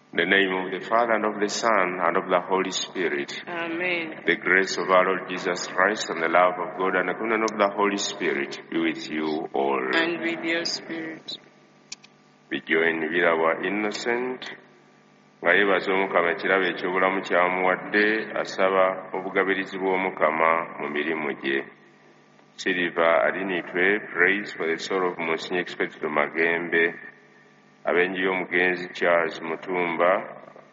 In the name of the Father, and of the Son, and of the Holy Spirit. Amen. The grace of our Lord Jesus Christ, and the love of God, and the communion of the Holy Spirit be with you all. And with your spirit. We join with our innocent, nga yeebaza Omukama ekirabo eky'obulamu kyamuwadde, asaba obugabirizi bw'Omukama mu mirimu gye. Silver Alinitwe prays for the soul of Monsignor Expecto Magembe. Abenji y'omugenzi Charles Mutumba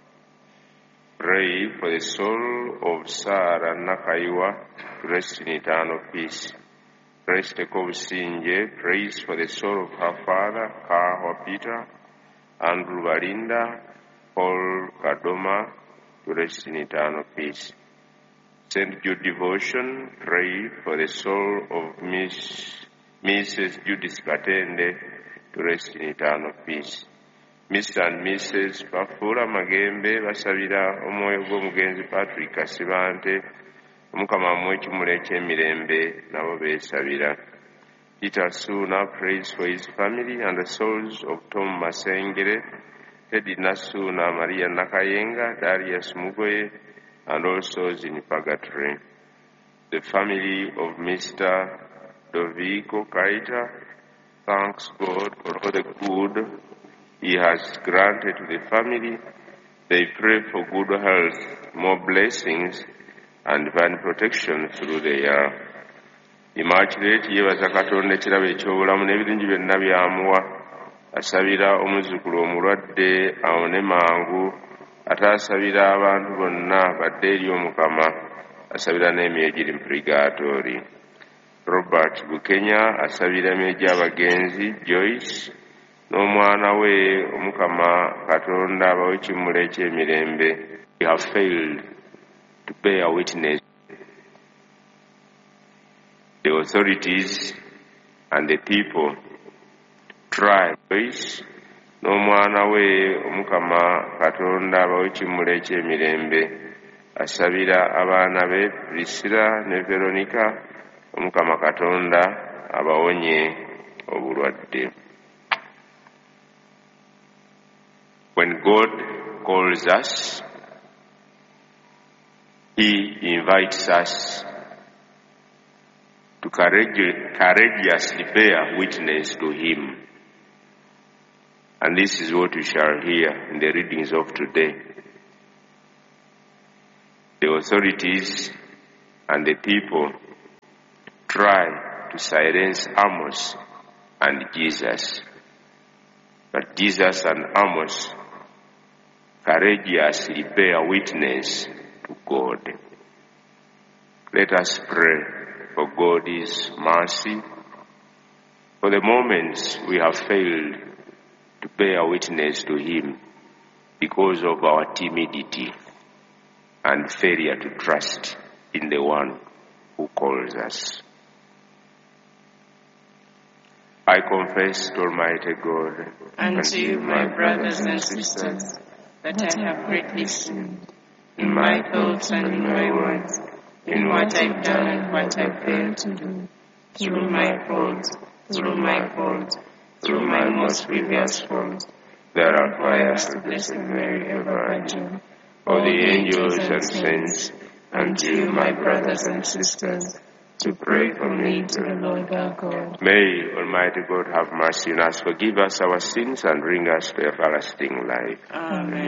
pray for the soul of Sarah Nakaiwa to rest in eternal peace. Praise Tekobusinje prays for the soul of her father, Kahwa Peter, Andrew Balinda, Paul Kadoma to rest in eternal peace. St. Jude Devotion pray for the soul of Mrs. Judith Katende to rest in eternal peace. Mr. and Mrs. Pafula Magembe basabira omwoyo gw'omugenzi Patrick Kasibante, Omukama amuwe ekimula eky'emirembe nabo beesabira. Peter Suna prays for his family and the souls of Tom Masengere, Teddy Nasuna, Maria Nakayenga, Darius Mugoye, and all souls in purgatory. The family of Mr. Dovico Kaita thanks God for all the good He has granted to the family. They pray for good health, more blessings, and divine protection through the year. Immaculate yeebaza Katonda ekirabo eky'obulamu n'ebirungi byonna byamuwa. Asabira omuzzukulu omulwadde awone mangu, ate asabira abantu bonna badde eri Omukama, asabira n'emyoyo giri mu purgatory. Robert Bukenya asabira emyoyo gy'abagenzi Joyce n'omwana we, Omukama Katonda abawe ekimula eky'emirembe. We have failed to bear witness. The authorities and the people try. Joyce n'omwana we, Omukama Katonda abawe ekimula eky'emirembe. Asabira abaana be Priscilla ne Veronica, Omukama Katonda abawonye obulwadde. When God calls us, He invites us to courageously bear witness to Him. And this is what we shall hear in the readings of today. The authorities and the people try to silence Amos and Jesus. But Jesus and Amos courageously bear witness to God. Let us pray for God's mercy for the moments we have failed to bear witness to Him because of our timidity and failure to trust in the one who calls us. I confess to Almighty God and to you, my brothers and sisters, that I have greatly sinned in my thoughts and in my words, in what I've done and what I've failed to do, through my fault, through my most grievous fault. Therefore I ask the Blessed Mary, ever Virgin, all the angels and saints, and to you, my brothers and sisters, to pray for me to the Lord our God. May Almighty God have mercy on us, forgive us our sins, and bring us to everlasting life. Amen.